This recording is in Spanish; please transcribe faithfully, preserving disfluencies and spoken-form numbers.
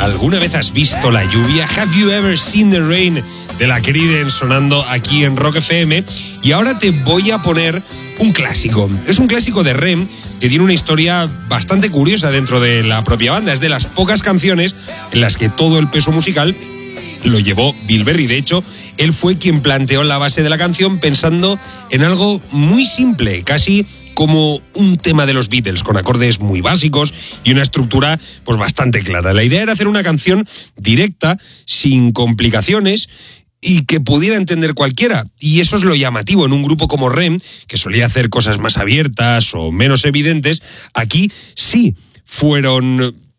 ¿Alguna vez has visto la lluvia? ¿Have you ever seen the rain? De la Creedence sonando aquí en Rock F M. Y ahora te voy a poner un clásico. Es un clásico de R E M que tiene una historia bastante curiosa dentro de la propia banda. Es de las pocas canciones en las que todo el peso musical lo llevó Bill Berry. De hecho, él fue quien planteó la base de la canción pensando en algo muy simple, casi como un tema de los Beatles, con acordes muy básicos y una estructura pues bastante clara. La idea era hacer una canción directa, sin complicaciones, y que pudiera entender cualquiera. Y eso es lo llamativo en un grupo como R E M, que solía hacer cosas más abiertas o menos evidentes. Aquí sí fueron